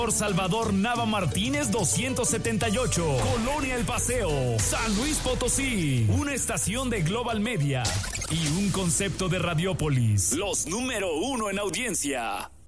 Por Salvador Nava Martínez 278, Colonia El Paseo, San Luis Potosí. Una estación de Global Media y un concepto de Radiópolis. Los número 1 en audiencia.